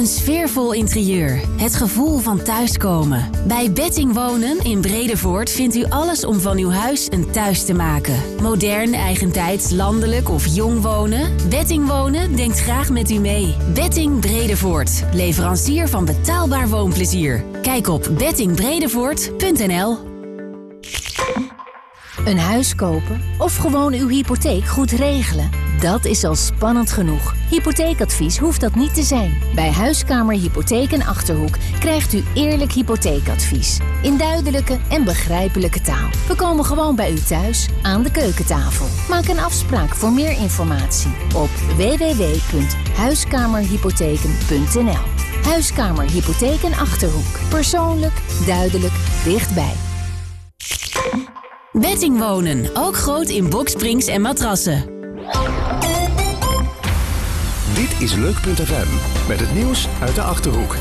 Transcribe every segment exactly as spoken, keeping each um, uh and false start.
Een sfeervol interieur. Het gevoel van thuiskomen. Bij Betting Wonen in Bredevoort vindt u alles om van uw huis een thuis te maken. Modern, eigentijds, landelijk of jong wonen? Betting Wonen denkt graag met u mee. Betting Bredevoort. Leverancier van betaalbaar woonplezier. Kijk op betting bredevoort punt n l. Een huis kopen of gewoon uw hypotheek goed regelen? Dat is al spannend genoeg. Hypotheekadvies hoeft dat niet te zijn. Bij Huiskamer Hypotheek en Achterhoek krijgt u eerlijk hypotheekadvies. In duidelijke en begrijpelijke taal. We komen gewoon bij u thuis, aan de keukentafel. Maak een afspraak voor meer informatie op w w w punt huiskamerhypotheken punt n l. Huiskamer Hypotheek en Achterhoek. Persoonlijk, duidelijk, dichtbij. Betting Wonen, ook groot in boksprings en matrassen. Dit is Leuk punt f m met het nieuws uit de Achterhoek.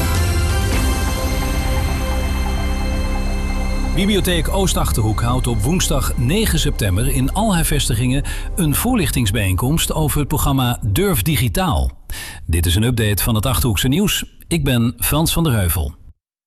Bibliotheek Oost-Achterhoek houdt op woensdag negen september in al haar vestigingen een voorlichtingsbijeenkomst over het programma Durf Digitaal. Dit is een update van het Achterhoekse nieuws. Ik ben Frans van der Heuvel.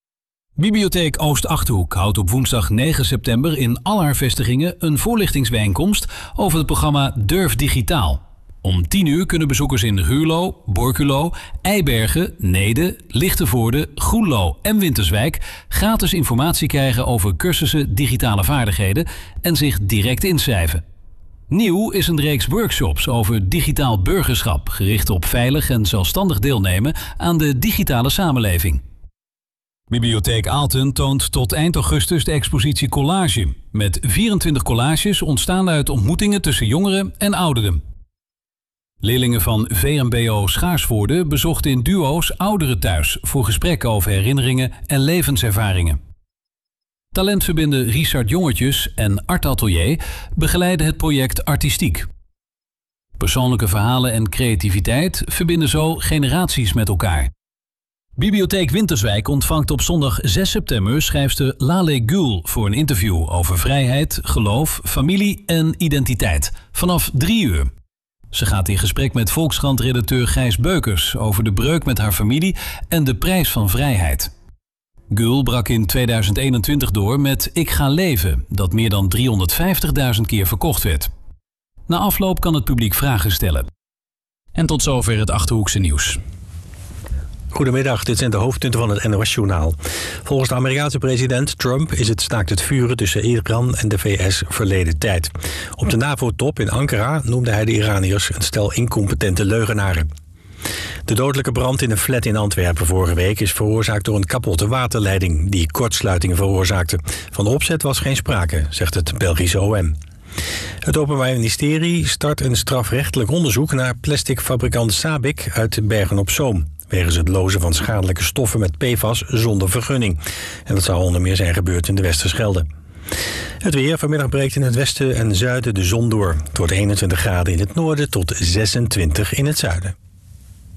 Bibliotheek Oost-Achterhoek houdt op woensdag negen september in al haar vestigingen een voorlichtingsbijeenkomst over het programma Durf Digitaal. Om tien uur kunnen bezoekers in Ruurlo, Borculo, Eibergen, Neede, Lichtenvoorde, Groenlo en Winterswijk gratis informatie krijgen over cursussen digitale vaardigheden en zich direct inschrijven. Nieuw is een reeks workshops over digitaal burgerschap, gericht op veilig en zelfstandig deelnemen aan de digitale samenleving. Bibliotheek Aalten toont tot eind augustus de expositie Collage, met vierentwintig collages ontstaan uit ontmoetingen tussen jongeren en ouderen. Leerlingen van V M B O Schaarsvoorde bezochten in duo's ouderen thuis voor gesprekken over herinneringen en levenservaringen. Talentverbinder Richard Jongertjes en Art Atelier begeleiden het project Artistiek. Persoonlijke verhalen en creativiteit verbinden zo generaties met elkaar. Bibliotheek Winterswijk ontvangt op zondag zes september schrijfster Lale Gül voor een interview over vrijheid, geloof, familie en identiteit. Vanaf drie uur. Ze gaat in gesprek met Volkskrant-redacteur Gijs Beukers over de breuk met haar familie en de prijs van vrijheid. Gül brak in tweeduizend eenentwintig door met Ik ga leven, dat meer dan driehonderdvijftigduizend keer verkocht werd. Na afloop kan het publiek vragen stellen. En tot zover het Achterhoekse nieuws. Goedemiddag, dit zijn de hoofdpunten van het N O S-journaal. Volgens de Amerikaanse president Trump is het staakt het vuren tussen Iran en de V S verleden tijd. Op de NAVO-top in Ankara noemde hij de Iraniërs een stel incompetente leugenaren. De dodelijke brand in een flat in Antwerpen vorige week is veroorzaakt door een kapotte waterleiding die kortsluitingen veroorzaakte. Van opzet was geen sprake, zegt het Belgische O M. Het Openbaar Ministerie start een strafrechtelijk onderzoek naar plasticfabrikant Sabic uit Bergen-op-Zoom, wegens het lozen van schadelijke stoffen met P F A S zonder vergunning. En dat zou onder meer zijn gebeurd in de Westerschelde. Het weer. Vanmiddag breekt in het westen en zuiden de zon door. Het wordt eenentwintig graden in het noorden tot zesentwintig in het zuiden.